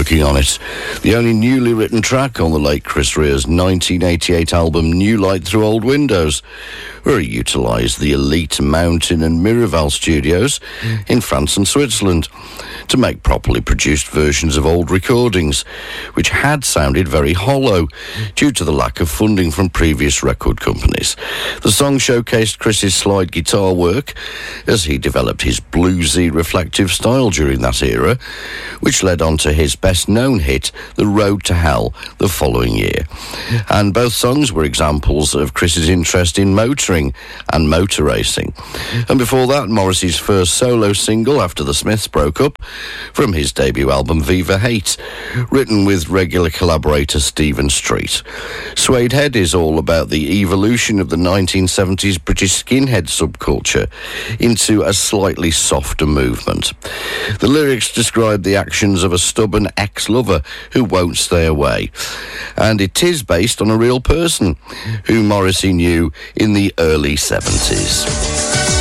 working on it. The only newly written track on the late Chris Rea's 1988 album New Light Through Old Windows, where he utilised the elite Mountain and Miraval studios in France and Switzerland to make properly produced versions of old recordings, which had sounded very hollow due to the lack of funding from previous record companies. The song showcased Chris's slide guitar work as he developed his bluesy, reflective style during that era, which led on to his best-known hit, The Road to Hell, the following year. And both songs were examples of Chris's interest in motoring and motor racing. And before that, Morrissey's first solo single after the Smiths broke up, from his debut album Viva Hate, written with regular collaborator Stephen Street. Suede Head is all about the evolution of the 1970s British skinhead subculture into a slightly softer movement. The lyrics describe the actions of a stubborn ex-lover who won't stay away, and it is based on a real person who Morrissey knew in the early 70s.